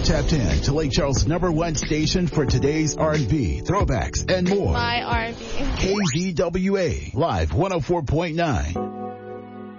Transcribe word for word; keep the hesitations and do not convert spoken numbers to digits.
tapped in to Lake Charles' number one station for today's R and B, throwbacks, and more. My R and B. K Z W A, Live one oh four point nine.